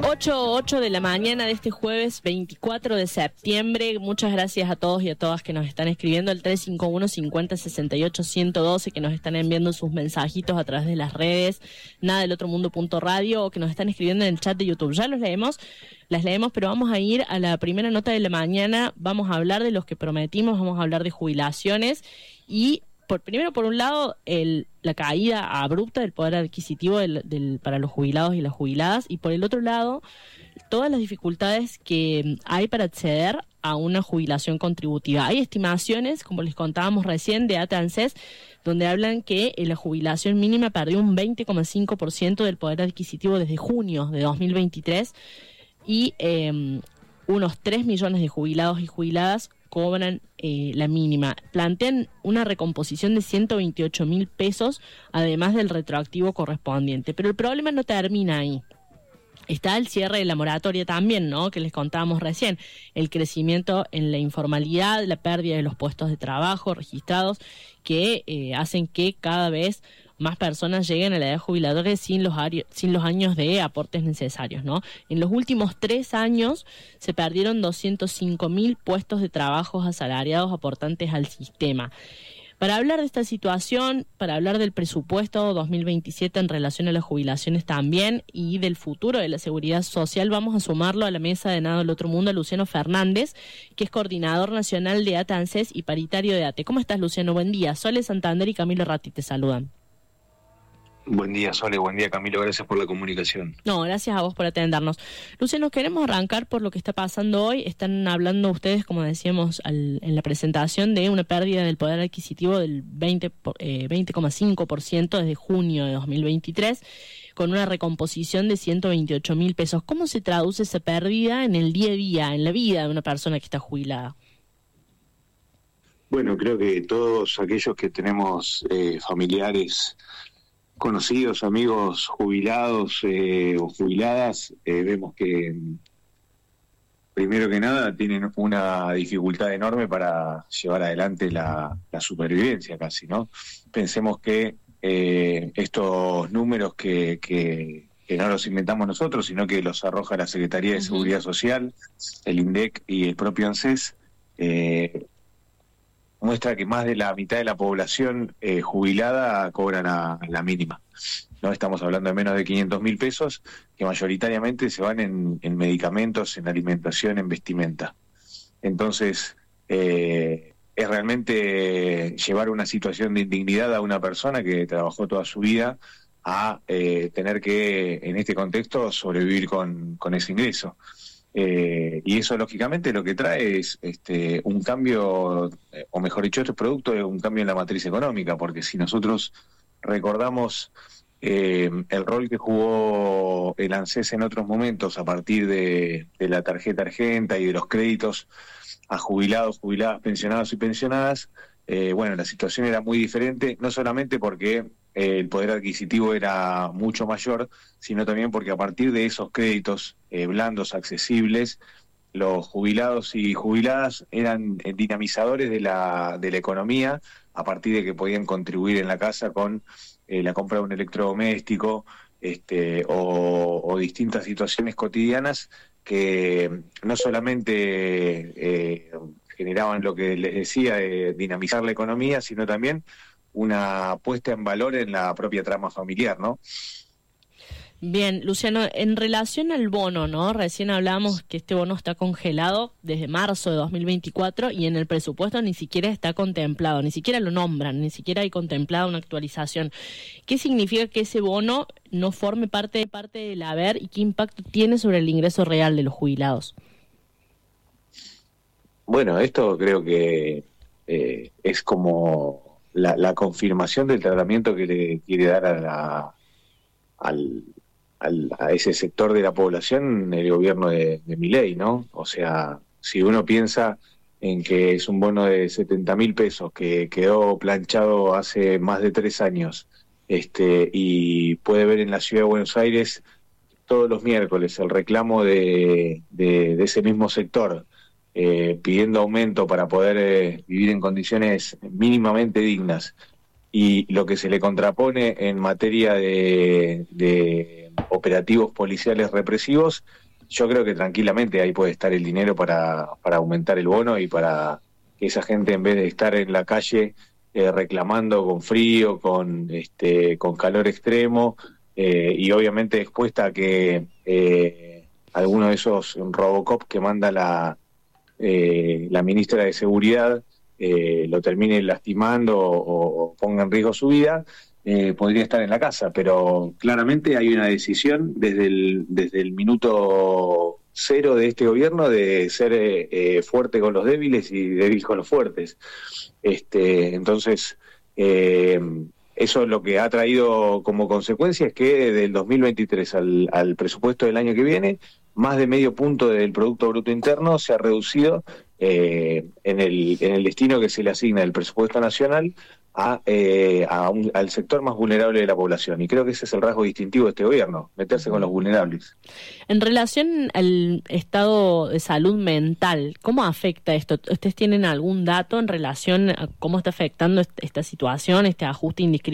8 de la mañana de este jueves 24 de septiembre. Muchas gracias a todos y a todas que nos están escribiendo al 351-50-68-112, que nos están enviando sus mensajitos a través de las redes, nadadelotro.mundo.radio, o que nos están escribiendo en el chat de YouTube. Ya las leemos, pero vamos a ir a la primera nota de la mañana. Vamos a hablar de los que prometimos, vamos a hablar de jubilaciones y primero, por un lado, la caída abrupta del poder adquisitivo para los jubilados y las jubiladas, y por el otro lado, todas las dificultades que hay para acceder a una jubilación contributiva. Hay estimaciones, como les contábamos recién, de ATE/ANSES, donde hablan que la jubilación mínima perdió un 20,5% del poder adquisitivo desde junio de 2023, y unos 3 millones de jubilados y jubiladas cobran la mínima. Plantean una recomposición de 128.000 pesos, además del retroactivo correspondiente. Pero el problema no termina ahí. Está el cierre de la moratoria también, ¿no?, que les contábamos recién. El crecimiento en la informalidad, la pérdida de los puestos de trabajo registrados, que hacen que cada vez más personas lleguen a la edad jubilatoria sin los años de aportes necesarios, ¿no? En los últimos 3 años se perdieron 205.000 puestos de trabajo asalariados aportantes al sistema. Para hablar de esta situación, para hablar del presupuesto 2027 en relación a las jubilaciones también y del futuro de la seguridad social, vamos a sumarlo a la mesa de Nada del Otro Mundo a Luciano Fernández, que es coordinador nacional de ATE/ANSES y paritario de ATE. ¿Cómo estás, Luciano? Buen día. Sole Santander y Camilo Ratti te saludan. Buen día, Sole, buen día, Camilo, gracias por la comunicación. No, gracias a vos por atendernos. Luciano, queremos arrancar por lo que está pasando hoy. Están hablando ustedes, como decíamos en la presentación, de una pérdida del poder adquisitivo del 20,5% desde junio de 2023, con una recomposición de 128.000 pesos. ¿Cómo se traduce esa pérdida en el día a día, en la vida de una persona que está jubilada? Bueno, creo que todos aquellos que tenemos familiares, conocidos, amigos jubilados o jubiladas, vemos que primero que nada tienen una dificultad enorme para llevar adelante la supervivencia casi, ¿no? Pensemos que estos números que no los inventamos nosotros, sino que los arroja la Secretaría de Seguridad Social, el INDEC y el propio ANSES, muestra que más de la mitad de la población jubilada cobran a la mínima. No estamos hablando de menos de 500.000 pesos, que mayoritariamente se van en medicamentos, en alimentación, en vestimenta. Entonces, es realmente llevar una situación de indignidad a una persona que trabajó toda su vida a tener que, en este contexto, sobrevivir con ese ingreso. Y eso lógicamente lo que trae es un cambio, o mejor dicho, este producto es un cambio en la matriz económica, porque si nosotros recordamos el rol que jugó el ANSES en otros momentos a partir de la tarjeta Argenta y de los créditos a jubilados, jubiladas, pensionados y pensionadas, bueno, la situación era muy diferente, no solamente porque el poder adquisitivo era mucho mayor, sino también porque a partir de esos créditos blandos, accesibles, los jubilados y jubiladas eran dinamizadores de la economía, a partir de que podían contribuir en la casa con la compra de un electrodoméstico o distintas situaciones cotidianas que no solamente generaban lo que les decía, dinamizar la economía, sino también una puesta en valor en la propia trama familiar, ¿no? Bien, Luciano, en relación al bono, ¿no? Recién hablábamos que este bono está congelado desde marzo de 2024 y en el presupuesto ni siquiera está contemplado, ni siquiera lo nombran, ni siquiera hay contemplada una actualización. ¿Qué significa que ese bono no forme parte del haber y qué impacto tiene sobre el ingreso real de los jubilados? Bueno, esto creo que es como la confirmación del tratamiento que le quiere dar a ese sector de la población el gobierno de Milei, ¿no? O sea, si uno piensa en que es un bono de 70.000 pesos que quedó planchado hace más de 3 años, y puede ver en la ciudad de Buenos Aires todos los miércoles el reclamo de ese mismo sector, pidiendo aumento para poder vivir en condiciones mínimamente dignas, y lo que se le contrapone en materia de operativos policiales represivos, yo creo que tranquilamente ahí puede estar el dinero para aumentar el bono y para que esa gente, en vez de estar en la calle reclamando con frío, con calor extremo, y obviamente expuesta a que alguno de esos Robocop que manda la ministra de Seguridad lo termine lastimando o ponga en riesgo su vida, podría estar en la casa. Pero claramente hay una decisión desde el minuto cero de este gobierno de ser fuerte con los débiles y débil con los fuertes. Entonces, eso lo que ha traído como consecuencia es que del 2023 al presupuesto del año que viene, más de medio punto del Producto Bruto Interno se ha reducido en el destino que se le asigna del presupuesto nacional al sector más vulnerable de la población. Y creo que ese es el rasgo distintivo de este gobierno, meterse con los vulnerables. En relación al estado de salud mental, ¿cómo afecta esto? ¿Ustedes tienen algún dato en relación a cómo está afectando esta situación, este ajuste indiscriminado